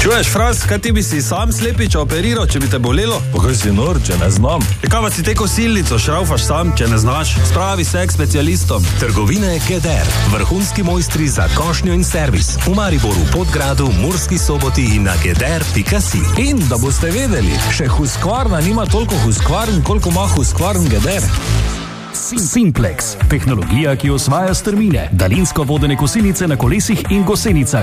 Čuješ, Fras, kaj ti bi si sam slepiča operiral, če bi te bolelo? Pa kaj si nor, če ne znam? Kaj pa si te kosilnico šraufaš sam, če ne znaš? Spravi se k specialistom. Trgovine Geder, vrhunski mojstri za košnjo in servis. V Mariboru, Podgradu, Murski Soboti in na geder.si. In da boste vedeli, še Husqvarna nima toliko Husqvarn, koliko ima Husqvarn Geder. Simplex, tehnologija, ki osvaja strmine, daljinsko vodene kosilnice na kolesih in gosenicah.